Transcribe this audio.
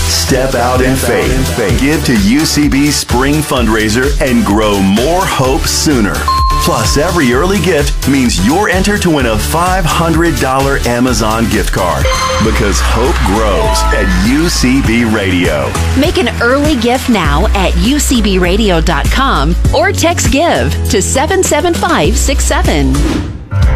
Step out in faith. Give to UCB Spring Fundraiser and grow more hope sooner. Plus, every early gift means you're entered to win a $500 Amazon gift card. Because hope grows at UCB Radio. Make an early gift now at ucbradio.com or text GIVE to 77567.